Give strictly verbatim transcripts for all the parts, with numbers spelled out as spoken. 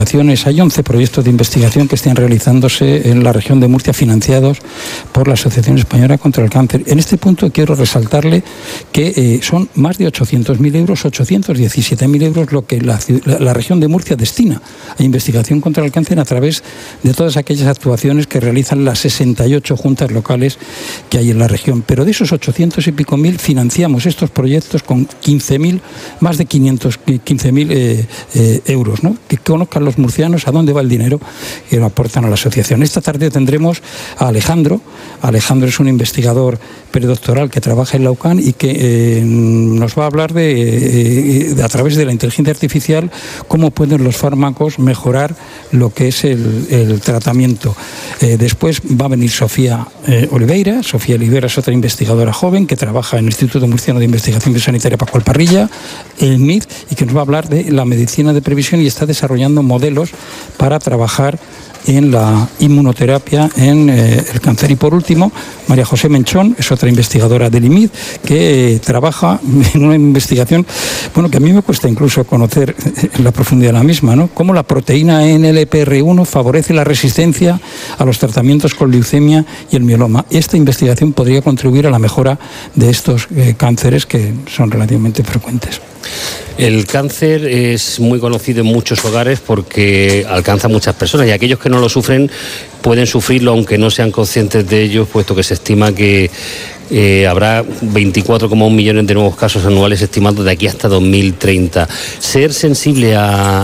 Hay once proyectos de investigación que están realizándose en la región de Murcia, financiados por la Asociación Española contra el Cáncer. En este punto quiero resaltarle que eh, son más de ochocientos mil euros, ochocientos diecisiete mil euros lo que la, la, la región de Murcia destina a investigación contra el cáncer a través de todas aquellas actuaciones que realizan las sesenta y ocho juntas locales que hay en la región. Pero de esos ochocientos y pico mil financiamos estos proyectos con quince mil, más de quinientos quince mil eh, eh, euros, ¿no? Que conozcan los murcianos a dónde va el dinero que nos aportan a la asociación. Esta tarde tendremos a Alejandro. Alejandro es un investigador predoctoral que trabaja en la U C A N y que eh, nos va a hablar de, eh, de, a través de la inteligencia artificial, cómo pueden los fármacos mejorar lo que es el, el tratamiento. Eh, después va a venir Sofía eh, Oliveira. Sofía Oliveira es otra investigadora joven que trabaja en el Instituto Murciano de Investigación Biosanitaria Paco Alparrilla, el M I D, y que nos va a hablar de la medicina de previsión y está desarrollando modelos para trabajar en la inmunoterapia en eh, el cáncer. Y por último, María José Menchón es otra investigadora del I M I D que eh, trabaja en una investigación, bueno, que a mí me cuesta incluso conocer en la profundidad de la misma, ¿no? Cómo la proteína N L P R uno favorece la resistencia a los tratamientos con leucemia y el mieloma. Esta investigación podría contribuir a la mejora de estos eh, cánceres que son relativamente frecuentes. El cáncer es muy conocido en muchos hogares porque alcanza a muchas personas y aquellos que no lo sufren pueden sufrirlo aunque no sean conscientes de ello, puesto que se estima que eh, habrá veinticuatro coma uno millones de nuevos casos anuales estimados de aquí hasta dos mil treinta. Ser sensible a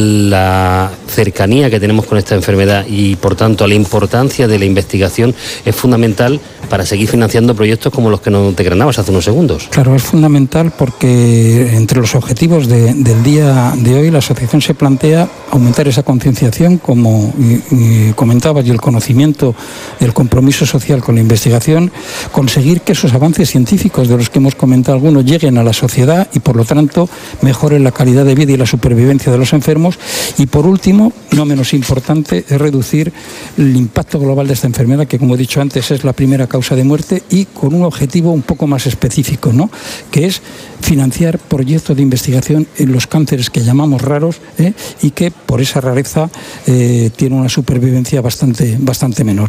la cercanía que tenemos con esta enfermedad y, por tanto, a la importancia de la investigación es fundamental para seguir financiando proyectos como los que nos desgranabas hace unos segundos. Claro, es fundamental porque entre los objetivos de, del día de hoy la asociación se plantea aumentar esa concienciación, como y, y comentabas, y el conocimiento del compromiso social con la investigación, conseguir que esos avances científicos de los que hemos comentado algunos lleguen a la sociedad y por lo tanto mejoren la calidad de vida y la supervivencia de los enfermos. Y por último, no menos importante, es reducir el impacto global de esta enfermedad, que como he dicho antes es la primera causa de muerte, y con un objetivo un poco más específico, ¿no? Que es financiar proyectos de investigación en los cánceres que llamamos raros, ¿eh? y que por esa rareza eh, tiene una supervivencia bastante, bastante menor.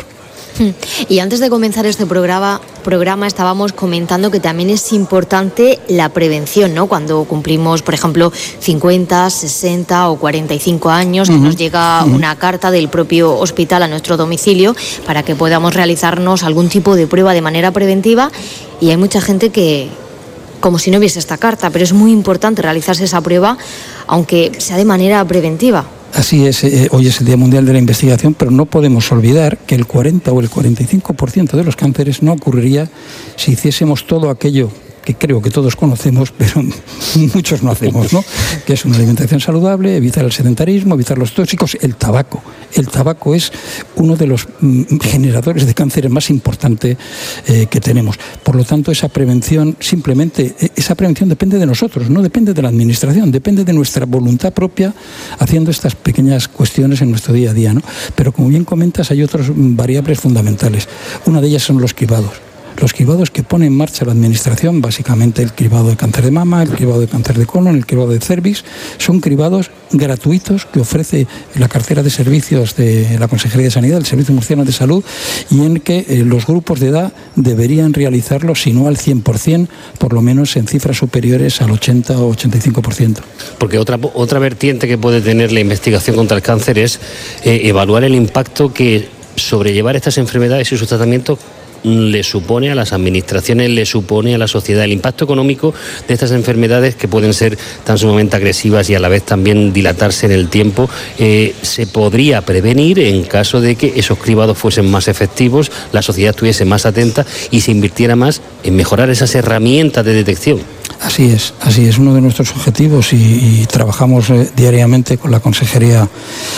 Y antes de comenzar este programa, programa estábamos comentando que también es importante la prevención, ¿no? Cuando cumplimos, por ejemplo, cincuenta, sesenta o cuarenta y cinco años, uh-huh. que nos llega uh-huh. una carta del propio hospital a nuestro domicilio para que podamos realizarnos algún tipo de prueba de manera preventiva, y hay mucha gente que, como si no hubiese esta carta, pero es muy importante realizarse esa prueba, aunque sea de manera preventiva. Así es, eh, hoy es el Día Mundial de la Investigación, pero no podemos olvidar que el cuarenta o el cuarenta y cinco por ciento de los cánceres no ocurriría si hiciésemos todo aquello que creo que todos conocemos, pero muchos no hacemos, ¿no? Que es una alimentación saludable, evitar el sedentarismo, evitar los tóxicos, el tabaco. El tabaco es uno de los mm, generadores de cánceres más importantes eh, que tenemos. Por lo tanto, esa prevención, simplemente, esa prevención depende de nosotros, no depende de la administración, depende de nuestra voluntad propia haciendo estas pequeñas cuestiones en nuestro día a día, ¿no? Pero como bien comentas, hay otras variables fundamentales. Una de ellas son los cribados. Los cribados que pone en marcha la administración, básicamente el cribado de cáncer de mama, el cribado de cáncer de colon, el cribado de cervix, son cribados gratuitos que ofrece la cartera de servicios de la Consejería de Sanidad, el Servicio Murciano de Salud, y en que eh, los grupos de edad deberían realizarlo, si no al cien por ciento, por lo menos en cifras superiores al ochenta o ochenta y cinco por ciento. Porque otra, otra vertiente que puede tener la investigación contra el cáncer es eh, evaluar el impacto que sobrellevar estas enfermedades y sus tratamientos le supone a las administraciones, le supone a la sociedad, el impacto económico de estas enfermedades que pueden ser tan sumamente agresivas y a la vez también dilatarse en el tiempo. Eh, se podría prevenir en caso de que esos cribados fuesen más efectivos, la sociedad estuviese más atenta y se invirtiera más en mejorar esas herramientas de detección. Así es, así es uno de nuestros objetivos y, y trabajamos eh, diariamente con la Consejería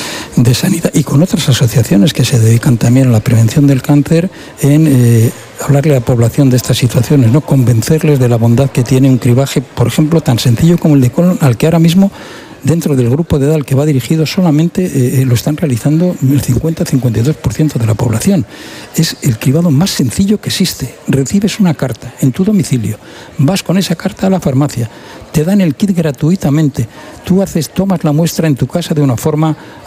de Sanidad y con otras asociaciones que se dedican también a la prevención del cáncer en eh, hablarle a la población de estas situaciones, ¿no? Convencerles de la bondad que tiene un cribaje, por ejemplo, tan sencillo como el de colon, al que ahora mismo dentro del grupo de edad al que va dirigido solamente eh, lo están realizando el cincuenta a cincuenta y dos por ciento de la población. Es el cribado más sencillo que existe. Recibes una carta en tu domicilio, vas con esa carta a la farmacia, te dan el kit gratuitamente, tú haces, tomas la muestra en tu casa de una forma